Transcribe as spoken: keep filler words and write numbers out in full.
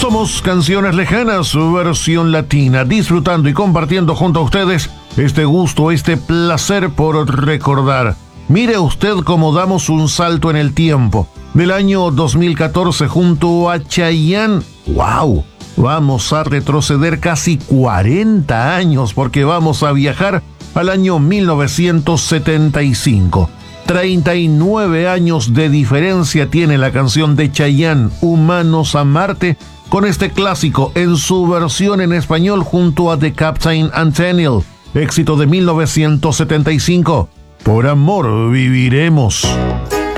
Somos Canciones Lejanas, su versión latina, disfrutando y compartiendo junto a ustedes este gusto, este placer por recordar. Mire usted cómo damos un salto en el tiempo. Del año dos mil catorce junto a Chayanne, ¡wow! Vamos a retroceder casi cuarenta años porque vamos a viajar al año mil novecientos setenta y cinco. treinta y nueve años de diferencia tiene la canción de Chayanne, Humanos a Marte, con este clásico en su versión en español junto a The Captain and Tennille, éxito de mil novecientos setenta y cinco. Por amor viviremos.